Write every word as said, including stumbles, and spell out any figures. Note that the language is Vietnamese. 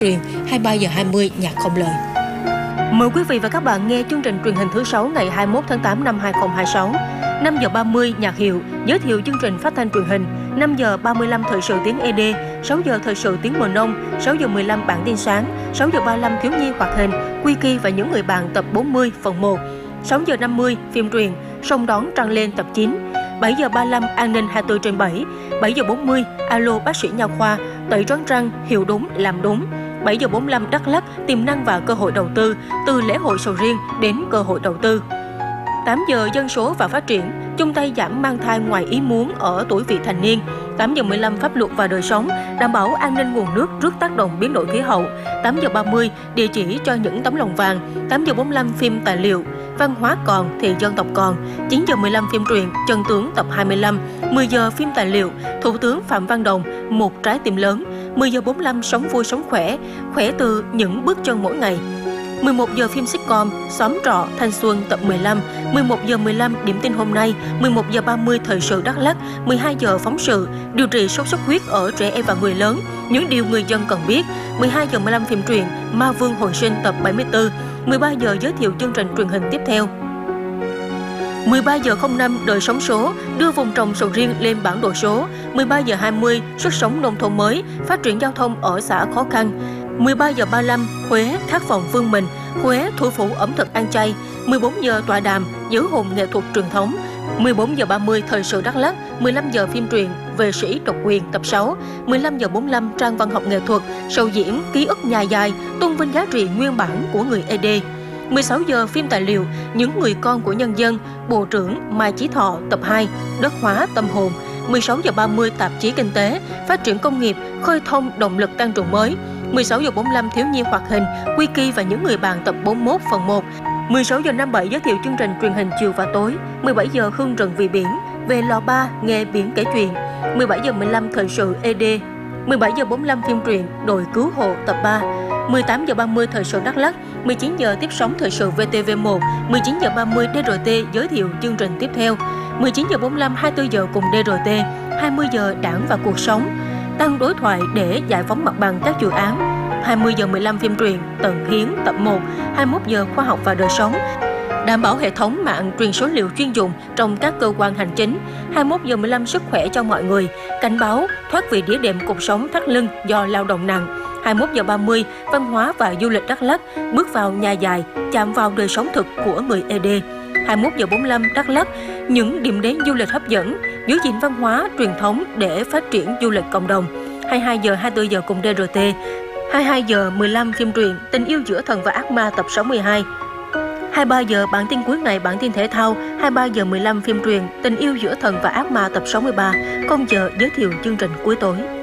truyền hai mươi ba giờ hai mươi nhạc không lời. Mời quý vị và các bạn nghe chương trình truyền hình thứ sáu ngày hai mươi mốt tháng tám năm hai nghìn không trăm hai mươi sáu. năm giờ ba mươi nhạc hiệu giới thiệu chương trình phát thanh truyền hình. năm giờ ba mươi lăm thời sự tiếng e đê, sáu giờ thời sự tiếng mờ nông, sáu giờ mười lăm bản tin sáng, sáu giờ ba mươi lăm thiếu nhi hoạt hình, Quiki và những người bạn tập bốn mươi phần một. sáu giờ năm mươi phim truyền, Sông đón trăng lên tập chín. bảy giờ ba mươi lăm an ninh hai mươi tư trên bảy. bảy giờ bốn mươi alo bác sĩ nha khoa, tẩy trắng răng, hiểu đúng làm đúng. bảy giờ bốn mươi lăm Đắk Lắk, tiềm năng và cơ hội đầu tư, từ lễ hội sầu riêng đến cơ hội đầu tư. tám giờ dân số và phát triển, chung tay giảm mang thai ngoài ý muốn ở tuổi vị thành niên. tám giờ mười lăm pháp luật và đời sống, đảm bảo an ninh nguồn nước trước tác động biến đổi khí hậu. tám giờ ba mươi địa chỉ cho những tấm lòng vàng. tám giờ bốn mươi lăm phim tài liệu, văn hóa còn thì dân tộc còn. chín giờ mười lăm phim truyện, Chân tướng tập hai mươi lăm. mười giờ phim tài liệu, Thủ tướng Phạm Văn Đồng, Một trái tim lớn. mười giờ bốn mươi lăm sống vui sống khỏe, khỏe từ những bước chân mỗi ngày. mười một giờ phim sitcom, Xóm trọ thanh xuân tập mười lăm. mười một giờ mười lăm điểm tin hôm nay. mười một giờ ba mươi thời sự Đắk Lắk. mười hai giờ phóng sự, điều trị sốt xuất huyết ở trẻ em và người lớn, những điều người dân cần biết. mười hai giờ mười lăm phim truyện, Ma Vương hồi sinh tập bảy mươi tư. mười ba giờ giới thiệu chương trình truyền hình tiếp theo. mười ba giờ không năm đời sống số, đưa vùng trồng sầu riêng lên bản đồ số. mười ba giờ hai mươi sức sống nông thôn mới, phát triển giao thông ở xã khó khăn. mười ba giờ ba mươi lăm Huế khát vọng vươn mình, Huế thủ phủ ẩm thực ăn chay. mười bốn giờ tọa đàm giữ hồn nghệ thuật truyền thống. mười bốn giờ ba mươi thời sự Đắk Lắk. mười lăm giờ phim truyện Về sĩ độc quyền tập sáu. mười lăm giờ bốn mươi lăm trang văn học nghệ thuật, sầu diễn ký ức nhà dài, tôn vinh giá trị nguyên bản của người e đê. mười sáu giờ phim tài liệu Những người con của nhân dân, Bộ trưởng Mai Chí Thọ tập hai, Đất hóa tâm hồn. mười sáu giờ ba mươi tạp chí kinh tế, Phát triển công nghiệp, khơi thông động lực tăng trưởng mới. mười sáu giờ bốn mươi lăm thiếu nhi hoạt hình, Quiki và những người bạn tập bốn mươi mốt phần một. mười sáu giờ năm mươi bảy giới thiệu chương trình truyền hình chiều và tối. mười bảy giờ hương rừng vì biển, về lò ba nghe biển kể chuyện. mười bảy giờ mười lăm thời sự e đê. mười bảy giờ bốn mươi lăm phim truyện Đội cứu hộ tập ba. mười tám giờ ba mươi thời sự Đắk Lắk. mười chín giờ tiếp sóng thời sự vê tê vê một. mười chín giờ ba mươi đê rờ tê giới thiệu chương trình tiếp theo. mười chín giờ bốn mươi lăm hai mươi tư giờ cùng đê rờ tê. hai mươi giờ Đảng và cuộc sống, tăng đối thoại để giải phóng mặt bằng các dự án. hai mươi giờ mười lăm phim truyện Tận Hiến tập một. hai mươi mốt giờ khoa học và đời sống, đảm bảo hệ thống mạng truyền số liệu chuyên dụng trong các cơ quan hành chính. hai mươi mốt giờ mười lăm sức khỏe cho mọi người, cảnh báo thoát vị đĩa đệm cột sống thắt lưng do lao động nặng. hai mươi mốt giờ ba mươi văn hóa và du lịch Đắk Lắk, bước vào nhà dài, chạm vào đời sống thực của người e đê. hai mươi mốt giờ bốn mươi lăm Đắk Lắk, những điểm đến du lịch hấp dẫn, giữ gìn văn hóa truyền thống để phát triển du lịch cộng đồng. hai mươi hai giờ hai mươi tư giờ cùng đê rờ tê. hai mươi hai giờ mười lăm phim truyện Tình yêu giữa thần và ác ma tập sáu mươi hai. hai mươi ba giờ bản tin cuối ngày, bản tin thể thao. hai mươi ba giờ mười lăm phim truyện Tình yêu giữa thần và ác ma tập sáu mươi ba. Không giờ giới thiệu chương trình cuối tối.